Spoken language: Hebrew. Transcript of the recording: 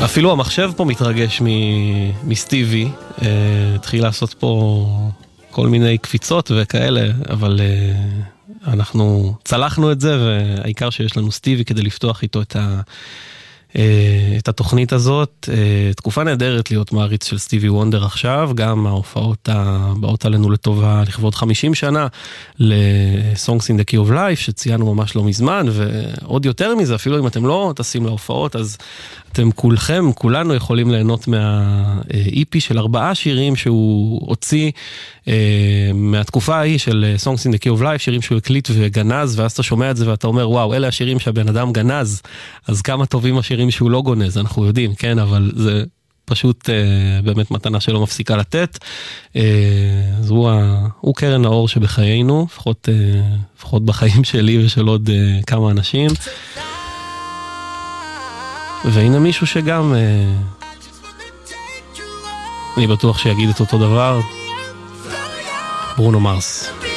אפילו המחשב פה מתרגש מסטיבי, התחיל לעשות פה כל מיני קפיצות וכאלה, אבל אנחנו צלחנו את זה, והעיקר שיש לנו סטיבי כדי לפתוח איתו את התוכנית הזאת. תקופה נהדרת להיות מעריץ של סטיבי וונדר עכשיו, גם ההופעות הבאות עלינו לטובה לכבוד 50 שנה ל-Songs in the Key of Life, שציינו ממש לא מזמן, ועוד יותר מזה, אפילו אם אתם לא טסים להופעות, אז אתם כולנו יכולים ליהנות מה-EP של 4 שירים שהוא הוציא מהתקופה ההיא של Songs in the Key of Life, שירים שהוא הקליט וגנז, ואז אתה שומע את זה ואתה אומר, וואו, אלה השירים שהבן אדם גנז, אז כמה טובים השירים שהוא לא גונז, אנחנו יודעים, כן, אבל זה פשוט באמת מתנה שלא מפסיקה לתת. אז הוא קרן האור שבחיינו, לפחות בחיים שלי ושל עוד כמה אנשים. והנה מישהו שגם אני בטוח שיגיד את אותו דבר, ברונו מרס.